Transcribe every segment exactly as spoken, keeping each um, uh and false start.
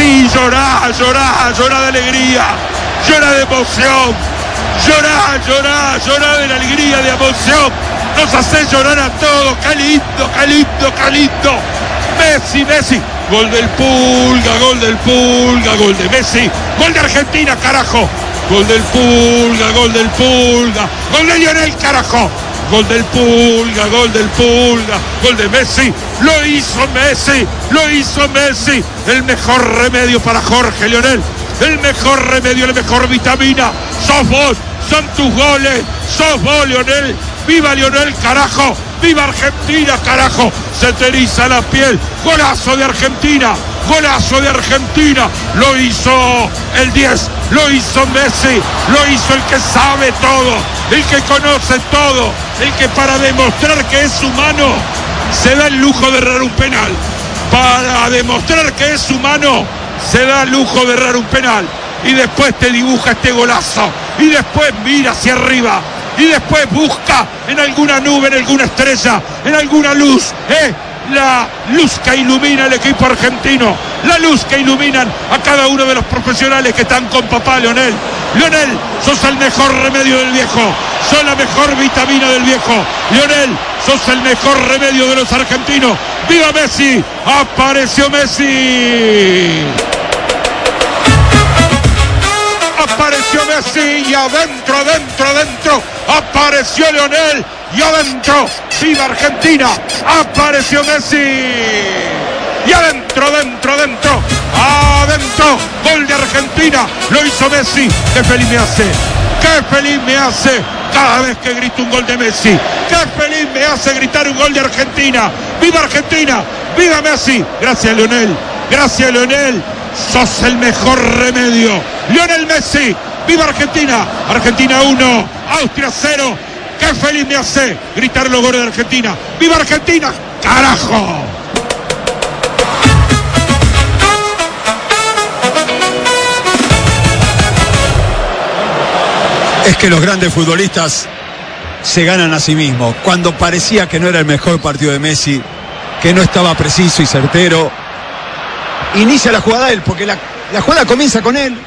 Sí, llorá, llorá, llorá de alegría, llorá de emoción, llorá, llorá, llorá de la alegría, de emoción. Nos hace llorar a todos. Qué lindo, qué lindo, qué lindo. Messi, Messi. Gol del Pulga, gol del Pulga, gol de Messi. Gol de Argentina, carajo. Gol del Pulga, gol del Pulga. Gol de Lionel, carajo. Gol del Pulga, gol del Pulga. Gol de Messi. Lo hizo Messi, lo hizo Messi. El mejor remedio para Jorge, Lionel. El mejor remedio, la mejor vitamina. Sos vos, son tus goles. Sos vos, Lionel. ¡Viva Lionel, carajo! ¡Viva Argentina, carajo! Se te eriza la piel. Golazo de Argentina. Golazo de Argentina. Lo hizo el diez. Lo hizo Messi. Lo hizo el que sabe todo. El que conoce todo. El que para demostrar que es humano se da el lujo de errar un penal. Para demostrar que es humano se da el lujo de errar un penal. Y después te dibuja este golazo. Y después mira hacia arriba. Y después busca en alguna nube, en alguna estrella, en alguna luz, ¿eh? La luz que ilumina al equipo argentino, la luz que iluminan a cada uno de los profesionales que están con papá Lionel. Lionel, sos el mejor remedio del viejo, sos la mejor vitamina del viejo. Lionel, sos el mejor remedio de los argentinos. ¡Viva Messi! ¡Apareció Messi! Apareció Messi y adentro, adentro, adentro apareció Lionel y adentro, ¡viva Argentina! Apareció Messi y adentro, adentro, adentro, adentro, gol de Argentina, lo hizo Messi. ¡Qué feliz me hace! ¡Qué feliz me hace cada vez que grito un gol de Messi! ¡Qué feliz me hace gritar un gol de Argentina! ¡Viva Argentina! ¡Viva Messi! Gracias, Lionel. Gracias, Lionel. Sos el mejor remedio. Lionel Messi. ¡Viva Argentina! Argentina uno, Austria cero. ¡Qué feliz me hace gritar los goles de Argentina! ¡Viva Argentina! ¡Carajo! Es que los grandes futbolistas se ganan a sí mismos. Cuando parecía que no era el mejor partido de Messi, que no estaba preciso y certero, inicia la jugada él, porque la, la jugada comienza con él.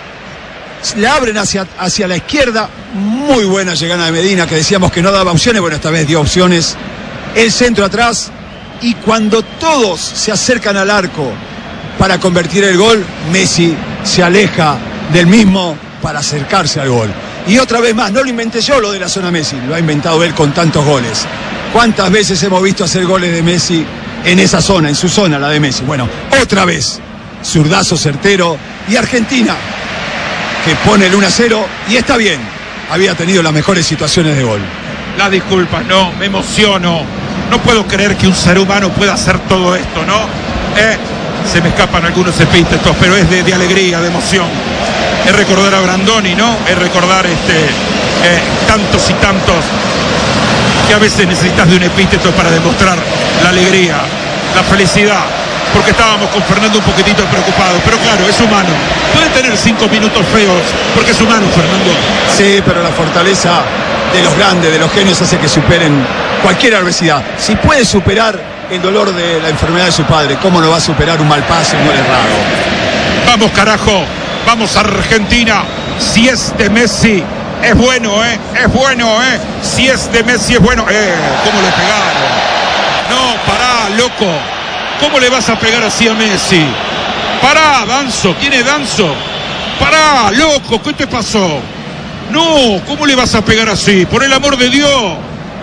Le abren hacia, hacia la izquierda. Muy buena llegada de Medina, que decíamos que no daba opciones. Bueno, esta vez dio opciones. El centro atrás. Y cuando todos se acercan al arco para convertir el gol, Messi se aleja del mismo para acercarse al gol. Y otra vez más, no lo inventé yo lo de la zona Messi, lo ha inventado él con tantos goles. ¿Cuántas veces hemos visto hacer goles de Messi en esa zona, en su zona, la de Messi? Bueno, otra vez, zurdazo certero. Y Argentina, que pone el uno a cero, y está bien, había tenido las mejores situaciones de gol. Las disculpas, no, me emociono. No puedo creer que un ser humano pueda hacer todo esto, ¿no? Eh, se me escapan algunos epítetos, pero es de, de alegría, de emoción. Es recordar a Brandoni, ¿no? Es recordar este, eh, tantos y tantos que a veces necesitas de un epíteto para demostrar la alegría, la felicidad. Porque estábamos con Fernando un poquitito preocupado, pero claro, es humano. Puede tener cinco minutos feos, porque es humano, Fernando. Sí, pero la fortaleza de los grandes, de los genios, hace que superen cualquier adversidad. Si puede superar el dolor de la enfermedad de su padre, ¿cómo no va a superar un mal pase, un gol errado? Vamos, carajo, vamos a Argentina. Si es de Messi, es bueno, ¿eh? Es bueno, ¿eh? Si es de Messi, es bueno. Eh, ¿cómo le pegaron? No, pará, loco. ¿Cómo le vas a pegar así a Messi? Pará, Danzo. ¿Quién es Danzo? Pará, loco, ¿qué te pasó? No, ¿cómo le vas a pegar así? Por el amor de Dios.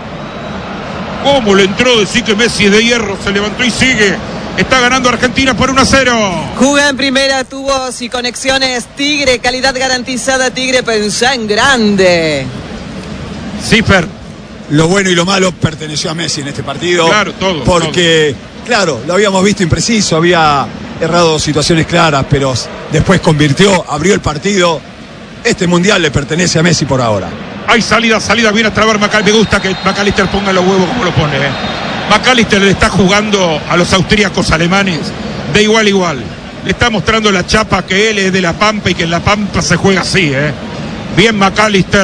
¿Cómo le entró? Decir que Messi es de hierro, se levantó y sigue. Está ganando Argentina por uno a cero. Juega en primera, tubos y conexiones Tigre, calidad garantizada. Tigre, pensá en grande. Sí, Fer. Lo bueno y lo malo perteneció a Messi en este partido. Claro, todo. Porque, todo. claro, lo habíamos visto impreciso, había errado situaciones claras, pero después convirtió, abrió el partido. Este mundial le pertenece a Messi por ahora. Hay salida, salida, viene a trabar McAllister. Me gusta que McAllister ponga los huevos como lo pone, ¿eh? McAllister le está jugando a los austríacos alemanes de igual a igual. Le está mostrando la chapa que él es de La Pampa y que en La Pampa se juega así, ¿eh? Bien McAllister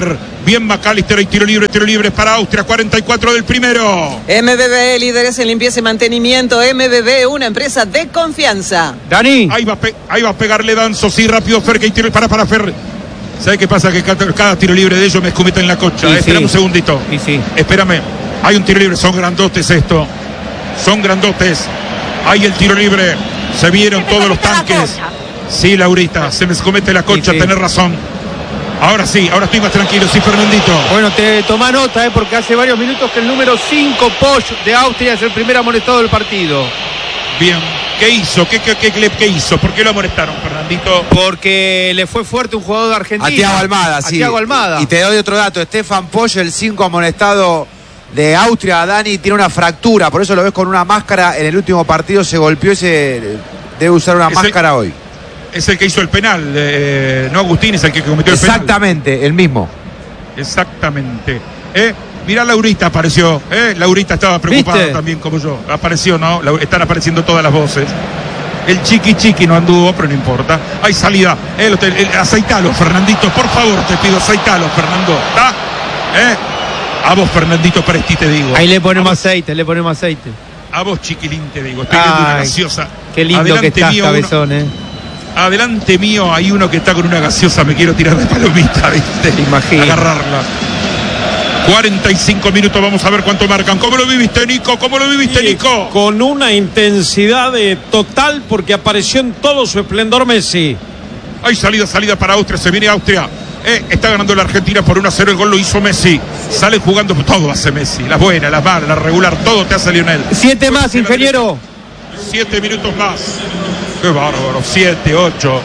Bien McAllister, hay tiro libre, tiro libre para Austria, cuarenta y cuatro del primero. M B B, líderes en limpieza y mantenimiento. M B B, una empresa de confianza. Dani. Ahí va, pe- ahí va a pegarle Danzo, sí, rápido Fer, que hay tiro, para, para Fer. ¿Sabe qué pasa? Que cada, cada tiro libre de ellos me escumeta en la cocha. Sí, eh, Espera sí. un segundito. Sí, sí. Espérame. Hay un tiro libre, son grandotes esto. Son grandotes. Hay el tiro libre. Se vieron todos los tanques. Sí, Laurita, se me escomete la cocha, Sí, sí. tenés razón. Ahora sí, ahora estoy más tranquilo, sí, Fernandito. Bueno, te toma nota, eh, porque hace varios minutos que el número cinco, Posch, de Austria, es el primer amonestado del partido. Bien, ¿qué hizo? ¿Qué, qué, qué, qué, qué hizo? ¿Por qué lo amonestaron, Fernandito? Porque le fue fuerte un jugador de Argentina. A Thiago Almada, sí. A Thiago Almada. Y te doy otro dato. Stefan Posch, el cinco amonestado de Austria, Dani, tiene una fractura. Por eso lo ves con una máscara. En el último partido se golpeó y se debe usar una Es máscara el, hoy. Es el que hizo el penal. Eh, no, Agustín es el que cometió el penal. Exactamente, el mismo. Exactamente. ¿Eh? Mirá, Laurita apareció. ¿eh? Laurita estaba preocupada ¿Viste? también como yo. Apareció, ¿no? Lau- Están apareciendo todas las voces. El chiqui chiqui no anduvo, pero no importa. Hay salida. El, hotel, el, aceitalo, Fernandito. Por favor, te pido, aceitalo, Fernando. ¿Está? ¿Eh? A vos, Fernandito Presti, te digo. Ahí le ponemos aceite, le ponemos aceite. A vos, chiquilín, te digo. Estoy viendo una Ay, gaseosa. Qué lindo Adelante que estás, mío, uno- cabezón, eh. Adelante mío hay uno que está con una gaseosa, me quiero tirar de palomita, ¿viste? Te imagino. Agarrarla. cuarenta y cinco minutos, vamos a ver cuánto marcan. ¿Cómo lo viviste, Nico? ¿Cómo lo viviste, Y Nico? con una intensidad de total porque apareció en todo su esplendor Messi. Hay salida, salida para Austria, se viene Austria. Eh, está ganando la Argentina por uno a cero, el gol lo hizo Messi. Sale jugando, todo hace Messi. Las buenas, las malas, las regular, todo te hace Lionel. Siete más, ingeniero. Siete minutos más. Qué bárbaro, siete, ocho.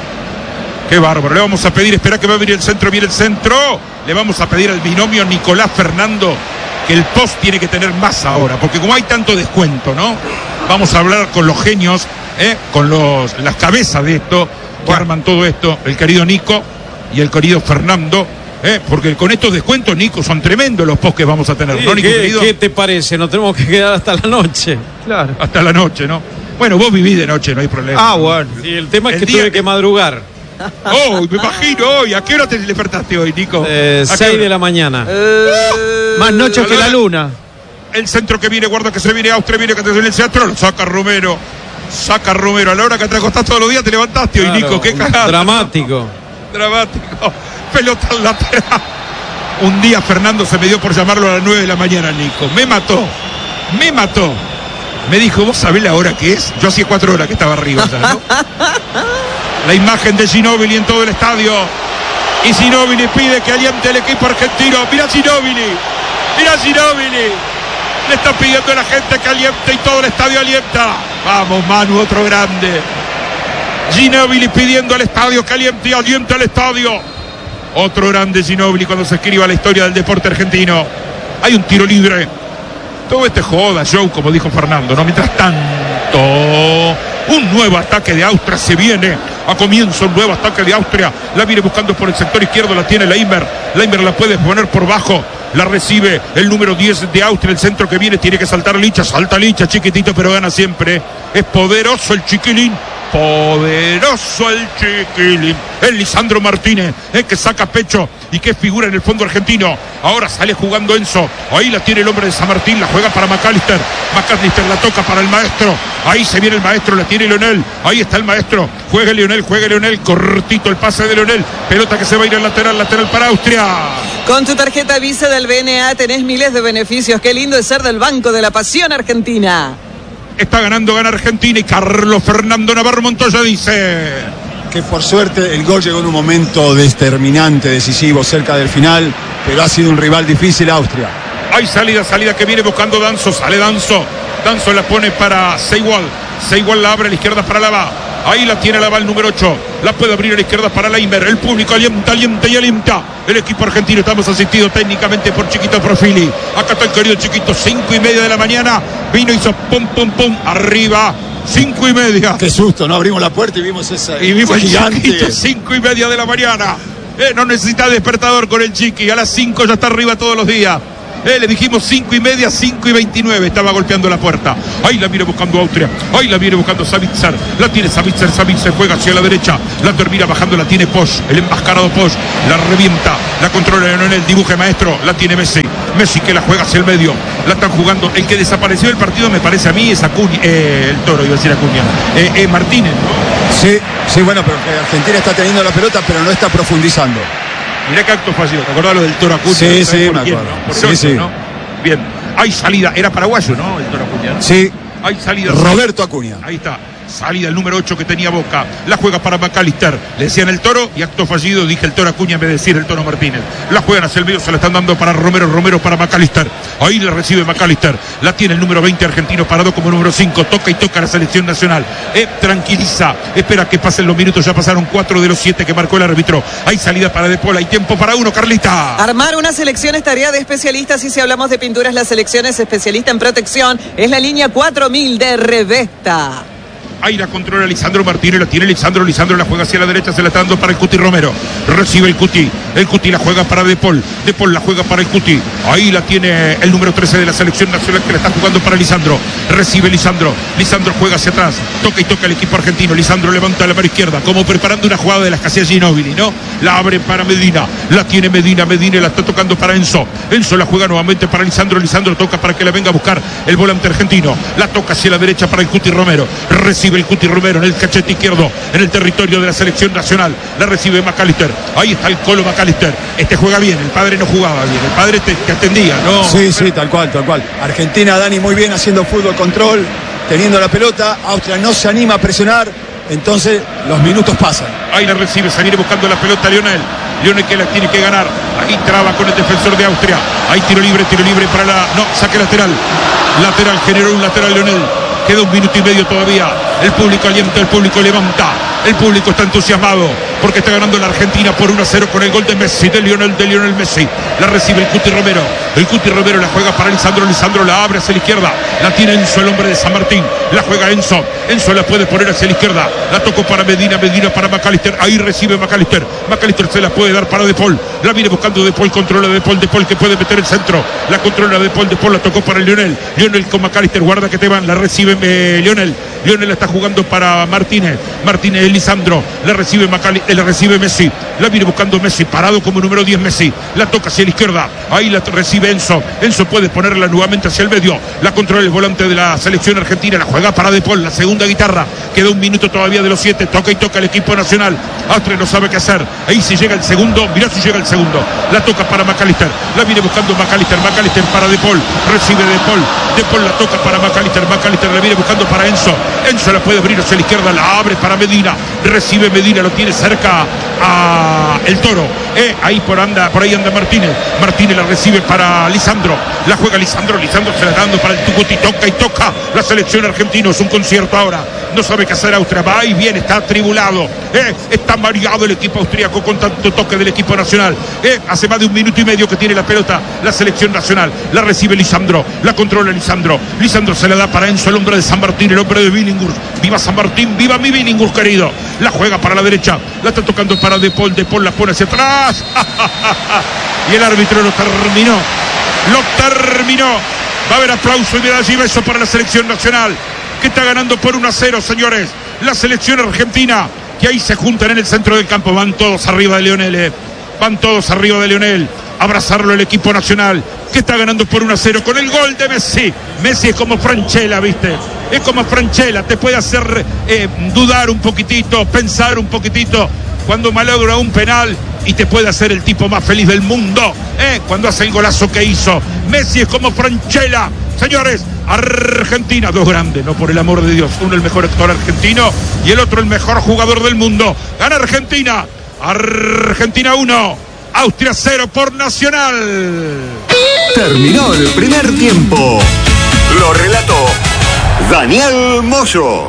Qué bárbaro. Le vamos a pedir, espera que va a venir el centro, viene el centro. Le vamos a pedir al binomio Nicolás Fernando que el post tiene que tener más ahora, porque como hay tanto descuento, ¿no? Vamos a hablar con los genios, ¿eh? Con los, las cabezas de esto, que arman todo esto, el querido Nico y el querido Fernando, ¿eh? Porque con estos descuentos, Nico, son tremendos los posts que vamos a tener, ¿no, Nico, ¿Qué, querido? ¿Qué te parece? Nos tenemos que quedar hasta la noche. Claro. Hasta la noche, ¿no? Bueno, vos vivís de noche, no hay problema. Ah, bueno. Y el tema es El que día tuve que- que madrugar. Oh, me imagino hoy. ¿A qué hora te despertaste hoy, Nico? Eh, ¿A qué seis hora? de la mañana. Eh, Más noches que la luna. El centro que viene, guarda que se viene Austria, viene que te viene el centro, lo saca Romero. Saca Romero. A la hora que te acostás todos los días te levantaste hoy, Claro, Nico. Qué cagada. dramático. Dramático. Pelota al lateral. Un día Fernando se me dio por llamarlo a las nueve de la mañana, Nico. Me mató. Me mató. Me dijo, ¿vos sabés la hora que es? Yo hacía cuatro horas que estaba arriba ya, ¿no? La imagen de Ginóbili en todo el estadio. Y Ginóbili pide que aliente el equipo argentino. Mira Ginóbili. Mira Ginóbili. Le está pidiendo a la gente que aliente y todo el estadio alienta. Vamos, Manu, otro grande. Ginóbili pidiendo al estadio que aliente y aliente al estadio. Otro grande Ginóbili cuando se escriba la historia del deporte argentino. Hay un tiro libre. Todo este joda, show, como dijo Fernando, ¿no? Mientras tanto, un nuevo ataque de Austria se viene. A comienzo un nuevo ataque de Austria. La viene buscando por el sector izquierdo, la tiene Leimer. Leimer la puede poner por bajo. La recibe el número diez de Austria, el centro que viene, tiene que saltar Licha. Salta Licha, chiquitito, pero gana siempre. Es poderoso el chiquilín. Poderoso el chiquilín. El Lisandro Martínez, el que saca pecho y que figura en el fondo argentino. Ahora sale jugando Enzo. Ahí la tiene el hombre de San Martín. La juega para McAllister. McAllister la toca para el maestro. Ahí se viene el maestro. La tiene Leonel. Ahí está el maestro. Juega Leonel, juega Leonel. Cortito el pase de Leonel. Pelota que se va a ir al lateral. Lateral para Austria. Con tu tarjeta Visa del B N A tenés miles de beneficios. Qué lindo es ser del Banco de la Pasión Argentina. Está ganando, gana Argentina. Y Carlos Fernando Navarro Montoya dice... Que por suerte el gol llegó en un momento determinante, decisivo, cerca del final, pero ha sido un rival difícil Austria. Hay salida, salida que viene buscando Danzo. Sale Danzo. Danzo la pone para Seiwal. Seiwal la abre a la izquierda para Lava. Ahí la tiene Lava el número ocho. La puede abrir a la izquierda para Leimer. El público alienta, alienta y alienta. El equipo argentino, estamos asistidos técnicamente por Chiquito Profili. Acá está el querido Chiquito. Cinco y media de la mañana. Vino, hizo pum, pum, pum. Arriba. Cinco y media. Qué susto, ¿no? Abrimos la puerta y vimos esa Y vimos ese el gigante. Chiquito. Cinco y media de la mañana. Eh, no necesita despertador con el Chiqui. A las cinco ya está arriba todos los días. Eh, le dijimos cinco y media, cinco y veintinueve. Estaba golpeando la puerta. Ahí la viene buscando Austria. Ahí la viene buscando Savitzer. La tiene Savitzer. Savitzer juega hacia la derecha. La termina bajando. La tiene Posch. El enmascarado Posch. La revienta. La controla en el dibuje maestro. La tiene Messi. Messi que la juega hacia el medio. La están jugando. El que desapareció del partido, me parece a mí, es Acuña. Eh, el Toro, iba a decir Acuña. Eh, eh, Martínez, ¿no? Sí, sí, bueno, pero que Argentina está teniendo la pelota, pero no está profundizando. Mirá que acto fallido. ¿Te acordás lo del Toro Acuña? Sí, sí, por me quién, acuerdo. ¿no? Por Sí, Ocho, sí. ¿no? Bien. Hay salida. Era paraguayo, ¿no? El Toro Acuña, ¿no? Sí. Hay salida. Roberto Acuña. Ahí está. Salida el número ocho que tenía Boca. La juega para McAllister. Le decían el Toro y acto fallido dije el Toro Acuña en vez de decir el Toro Martínez. La juegan hacia el medio, se la están dando para Romero. Romero para McAllister. Ahí la recibe McAllister. La tiene el número veinte argentino parado como número cinco. Toca y toca la selección nacional. Eh, tranquiliza. Espera que pasen los minutos. Ya pasaron cuatro de los siete que marcó el árbitro. Hay salida para De Paul. Hay tiempo para uno, Carlita. Armar una selección es tarea de especialistas y si hablamos de pinturas, la selección es especialista en protección. Es la línea cuatro mil de Revesta. Ahí la controla Lisandro Martínez, la tiene Lisandro, Lisandro la juega hacia la derecha, se la está dando para el Cuti Romero. Recibe el Cuti, el Cuti la juega para De Paul, De Paul la juega para el Cuti. Ahí la tiene el número trece de la selección nacional que la está jugando para Lisandro. Recibe Lisandro, Lisandro juega hacia atrás, toca y toca el equipo argentino. Lisandro levanta la mano izquierda, como preparando una jugada de las Casillas Ginóbili, ¿no? La abre para Medina, la tiene Medina, Medina la está tocando para Enzo. Enzo la juega nuevamente para Lisandro, Lisandro toca para que la venga a buscar el volante argentino. La toca hacia la derecha para el Cuti Romero. Recibe el Cuti Romero en el cachete izquierdo, en el territorio de la selección nacional. La recibe McAllister. Ahí está el Colo McAllister. Este juega bien, el padre no jugaba bien, el padre te, te atendía, ¿no? Sí, sí, tal cual, tal cual. Argentina, Dani, muy bien haciendo fútbol control, teniendo la pelota. Austria no se anima a presionar, entonces los minutos pasan. Ahí la recibe, salir buscando la pelota Lionel. Lionel que la tiene que ganar. Ahí traba con el defensor de Austria. Ahí tiro libre, tiro libre para la... No, saque lateral. Lateral, generó un lateral Lionel. Queda un minuto y medio todavía. El público alienta, el público levanta. El público está entusiasmado porque está ganando la Argentina por uno a cero con el gol de Messi, de Lionel, de Lionel Messi. La recibe el Cuti Romero. El Cuti Romero la juega para Lisandro. Lisandro la abre hacia la izquierda. La tiene Enzo, el hombre de San Martín. La juega Enzo. Enzo la puede poner hacia la izquierda. La tocó para Medina, Medina para McAllister. Ahí recibe McAllister. McAllister se la puede dar para De Paul. La viene buscando De Paul, controla De Paul. De Paul que puede meter el centro. La controla De Paul. De Paul la tocó para Lionel. Lionel con McAllister. Guarda que te van. La recibe eh, Lionel. Lionel la está jugando para Martínez. Martínez, Lisandro. La recibe McAllister. La recibe Messi. La viene buscando Messi. Parado como número diez Messi. La toca hacia la izquierda. Ahí la recibe Enzo. Enzo puede ponerla nuevamente hacia el medio. La controla el volante de la selección argentina. La juega para De Paul. La segunda guitarra. Queda un minuto todavía de los siete. Toca y toca el equipo nacional. Austria no sabe qué hacer. Ahí si llega el segundo. Mirá si llega el segundo. La toca para McAllister. La viene buscando McAllister. McAllister para De Paul. Recibe De Paul. De Paul la toca para McAllister. McAllister la viene buscando para Enzo. Enzo la puede abrir hacia la izquierda. La abre para Medina. Recibe Medina. Lo tiene cerca a el Toro. Eh, ahí por anda, por ahí anda Martínez. Martínez la recibe para Lisandro. La juega Lisandro. Lisandro se la está dando para el Tucuti. Toca y toca la selección argentina. Es un concierto ahora. No sabe qué hacer Austria. Va y viene. Está atribulado. Eh, está mareado el equipo austríaco con tanto toque del equipo nacional. Eh, hace más de un minuto y medio que tiene la pelota la selección nacional. La recibe Lisandro. La controla Lisandro. Lisandro se la da para Enzo, el hombre de San Martín, el hombre de Billinghurst. Viva San Martín, viva mi Billinghurst querido. La juega para la derecha. La está tocando para De Paul. De Paul la pone hacia atrás. Y el árbitro lo terminó. Lo terminó. Va a haber aplauso y medalla y beso para la selección nacional, que está ganando por uno a cero, señores. La selección argentina, que ahí se juntan en el centro del campo. Van todos arriba de Lionel. Eh. Van todos arriba de Lionel. Abrazarlo el equipo nacional, que está ganando por uno a cero con el gol de Messi. Messi es como Franchella, ¿viste? Es como Franchella. Te puede hacer eh, dudar un poquitito, pensar un poquitito cuando malogra un penal, y te puede hacer el tipo más feliz del mundo, ¿eh? Cuando hace el golazo que hizo. Messi es como Franchella. Señores, Argentina, dos grandes, no por el amor de Dios. Uno el mejor actor argentino y el otro el mejor jugador del mundo. Gana Argentina. Argentina uno, Austria cero por Nacional. Terminó el primer tiempo. Lo relató Daniel Moyo.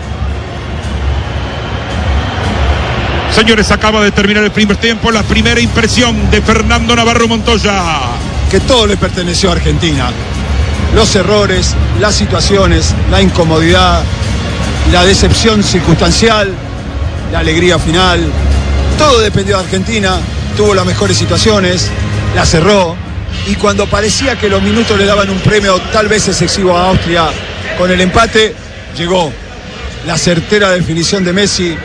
Señores, acaba de terminar el primer tiempo. La primera impresión de Fernando Navarro Montoya. Que todo le perteneció a Argentina. Los errores, las situaciones, la incomodidad, la decepción circunstancial, la alegría final. Todo dependió de Argentina. Tuvo las mejores situaciones, la cerró, y cuando parecía que los minutos le daban un premio tal vez excesivo a Austria con el empate, llegó la certera definición de Messi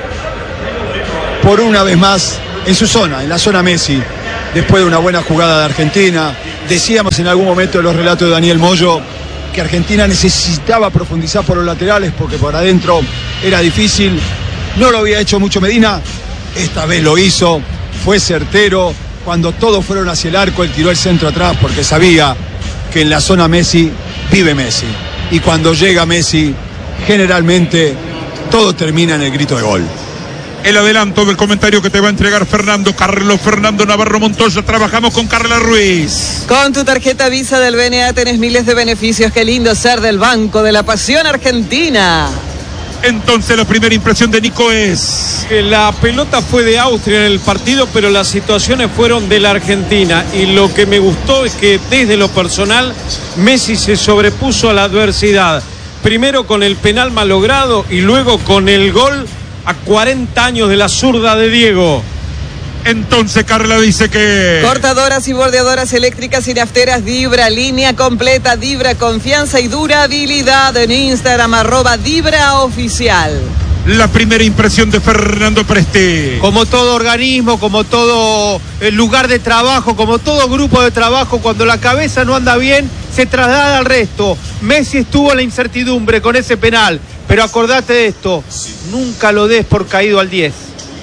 por una vez más en su zona, en la zona Messi, después de una buena jugada de Argentina. Decíamos en algún momento en los relatos de Daniel Moyo que Argentina necesitaba profundizar por los laterales porque por adentro era difícil. No lo había hecho mucho Medina, esta vez lo hizo, fue certero. Cuando todos fueron hacia el arco, él tiró el centro atrás porque sabía que en la zona Messi vive Messi. Y cuando llega Messi, generalmente todo termina en el grito de gol. El adelanto del comentario que te va a entregar Fernando Carlos Fernando Navarro Montoya. Trabajamos con Carla Ruiz. Con tu tarjeta Visa del B N A tenés miles de beneficios. Qué lindo ser del Banco de la Pasión Argentina. Entonces la primera impresión de Nico es que la pelota fue de Austria en el partido, pero las situaciones fueron de la Argentina. Y lo que me gustó es que desde lo personal Messi se sobrepuso a la adversidad. Primero con el penal malogrado y luego con el gol a cuarenta años de la zurda de Diego. Entonces Carla dice que... Cortadoras y bordeadoras eléctricas y nafteras Dibra, línea completa Dibra, confianza y durabilidad. En Instagram, arroba Dibra Oficial. La primera impresión de Fernando Presti. Como todo organismo, como todo lugar de trabajo, como todo grupo de trabajo, cuando la cabeza no anda bien, se traslada al resto. Messi estuvo en la incertidumbre con ese penal, pero acordate de esto, nunca lo des por caído al diez.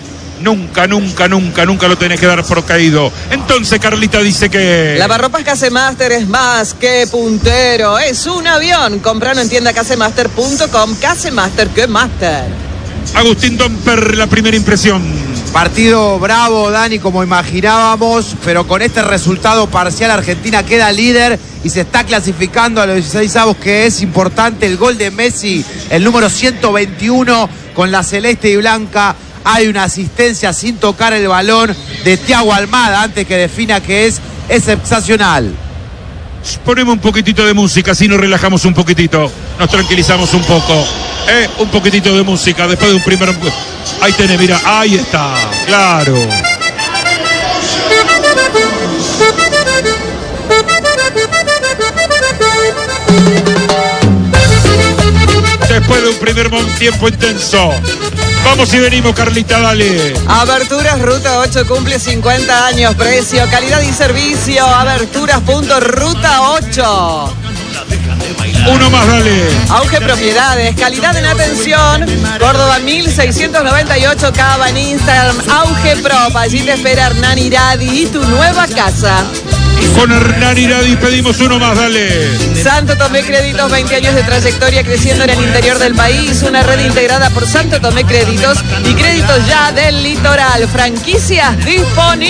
Nunca, nunca, nunca, nunca lo tenés que dar por caído. Entonces Carlita dice que... Lavarropas Casemaster es más que puntero, es un avión. Compralo en tienda casemaster punto com. Casemaster, que master. Agustín Domper, la primera impresión. Partido bravo, Dani, como imaginábamos, pero con este resultado parcial Argentina queda líder y se está clasificando a los dieciséis avos, que es importante. El gol de Messi, el número ciento veintiuno, con la celeste y blanca. Hay una asistencia sin tocar el balón de Thiago Almada antes que defina que es excepcional. Ponemos un poquitito de música, así nos relajamos un poquitito, nos tranquilizamos un poco. Eh, un poquitito de música después de un primer... Ahí tenés, mira, ahí está, claro. Después de un primer tiempo intenso. Vamos y venimos, Carlita, dale. Aberturas Ruta ocho cumple cincuenta años. Precio, calidad y servicio. Aberturas punto ruta ocho. Uno más, dale. Auge Propiedades, calidad en atención. Córdoba mil seiscientos noventa y ocho, Cava en Instagram. Auge Prop, allí te espera Hernán Iradi y tu nueva casa. Con Hernán Iradi pedimos uno más, dale. Santo Tomé Créditos, veinte años de trayectoria creciendo en el interior del país. Una red integrada por Santo Tomé Créditos y Créditos Ya del Litoral. Franquicias disponibles.